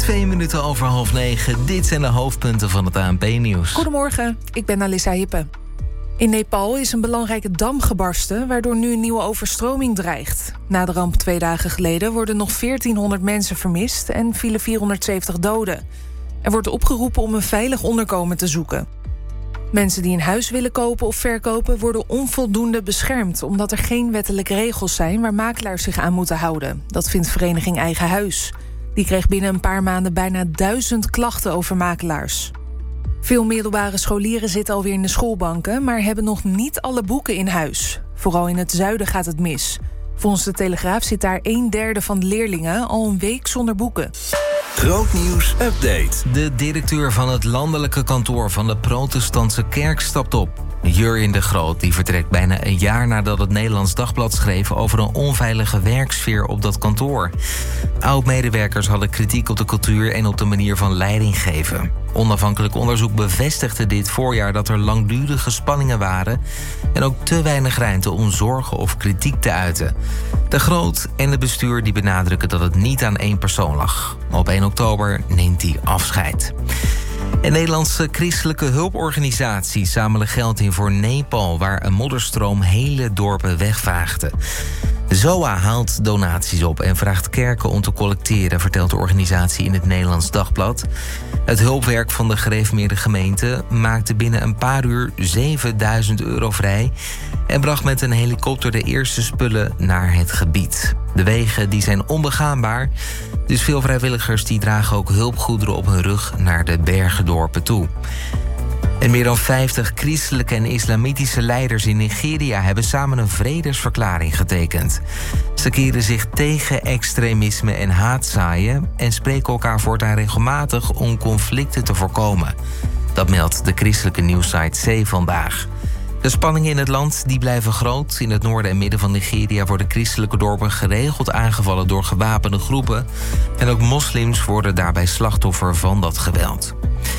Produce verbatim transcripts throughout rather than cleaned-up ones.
Twee minuten over half negen. Dit zijn de hoofdpunten van het A N P-nieuws. Goedemorgen, ik ben Alissa Hippe. In Nepal is een belangrijke dam gebarsten, waardoor nu een nieuwe overstroming dreigt. Na de ramp twee dagen geleden worden nog veertienhonderd mensen vermist en vielen vierhonderdzeventig doden. Er wordt opgeroepen om een veilig onderkomen te zoeken. Mensen die een huis willen kopen of verkopen worden onvoldoende beschermd, omdat er geen wettelijke regels zijn waar makelaars zich aan moeten houden. Dat vindt vereniging Eigen Huis. Die kreeg binnen een paar maanden bijna duizend klachten over makelaars. Veel middelbare scholieren zitten alweer in de schoolbanken, maar hebben nog niet alle boeken in huis. Vooral in het zuiden gaat het mis. Volgens de Telegraaf zit daar een derde van de leerlingen al een week zonder boeken. Grootnieuws update. De directeur van het landelijke kantoor van de Protestantse Kerk stapt op. Jurjen de Groot die vertrekt bijna een jaar nadat het Nederlands Dagblad schreef over een onveilige werksfeer op dat kantoor. Oud-medewerkers hadden kritiek op de cultuur en op de manier van leiding geven. Onafhankelijk onderzoek bevestigde dit voorjaar dat er langdurige spanningen waren en ook te weinig ruimte om zorgen of kritiek te uiten. De Groot en het bestuur die benadrukken dat het niet aan één persoon lag. Op één oktober neemt hij afscheid. Een Nederlandse christelijke hulporganisatie zamelen geld in voor Nepal, waar een modderstroom hele dorpen wegvaagde. Z O A haalt donaties op en vraagt kerken om te collecteren, vertelt de organisatie in het Nederlands Dagblad. Het hulpwerk van de gereformeerde gemeente maakte binnen een paar uur zevenduizend euro vrij en bracht met een helikopter de eerste spullen naar het gebied. De wegen die zijn onbegaanbaar, dus veel vrijwilligers die dragen ook hulpgoederen op hun rug naar de bergendorpen toe. En meer dan vijftig christelijke en islamitische leiders in Nigeria hebben samen een vredesverklaring getekend. Ze keren zich tegen extremisme en haatzaaien en spreken elkaar voortaan regelmatig om conflicten te voorkomen. Dat meldt de christelijke nieuwssite C vandaag. De spanningen in het land die blijven groot. In het noorden en midden van Nigeria worden christelijke dorpen geregeld aangevallen door gewapende groepen. En ook moslims worden daarbij slachtoffer van dat geweld.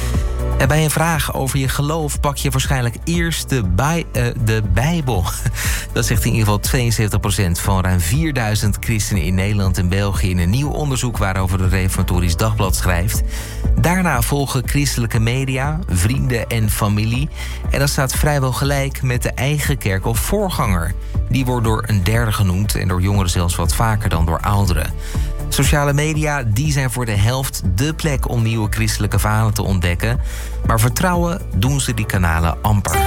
En bij een vraag over je geloof pak je waarschijnlijk eerst de, bij, uh, de Bijbel. Dat zegt in ieder geval tweeënzeventig procent van ruim vierduizend christenen in Nederland en België in een nieuw onderzoek waarover de Reformatorisch Dagblad schrijft. Daarna volgen christelijke media, vrienden en familie. En dat staat vrijwel gelijk met de eigen kerk of voorganger. Die wordt door een derde genoemd en door jongeren zelfs wat vaker dan door ouderen. Sociale media die zijn voor de helft dé plek om nieuwe christelijke verhalen te ontdekken. Maar vertrouwen doen ze die kanalen amper.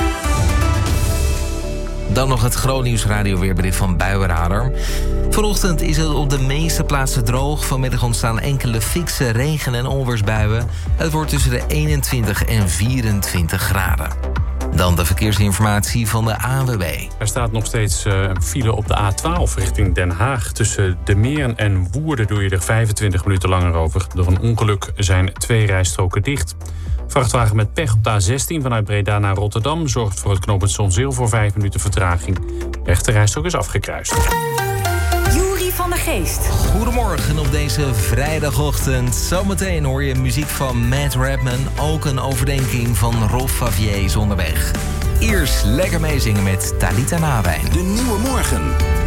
Dan nog het Grootnieuws radioweerbericht van Buienradar. Vanochtend is het op de meeste plaatsen droog. Vanmiddag ontstaan enkele fikse regen- en onweersbuien. Het wordt tussen de eenentwintig en vierentwintig graden. Dan de verkeersinformatie van de A N W B. Er staat nog steeds uh, een file op de A twaalf richting Den Haag. Tussen De Meern en Woerden doe je er vijfentwintig minuten langer over. Door een ongeluk zijn twee rijstroken dicht. Vrachtwagen met pech op de A zestien vanuit Breda naar Rotterdam zorgt voor het knooppunt Zonzeel voor vijf minuten vertraging. De rechte rijstrook is afgekruist. Juri van der Geest. Goedemorgen op deze vrijdagochtend. Zometeen hoor je muziek van Matt Redman. Ook een overdenking van Rolf Favier is onderweg. Eerst lekker meezingen met Talita Nawijn. De Nieuwe Morgen.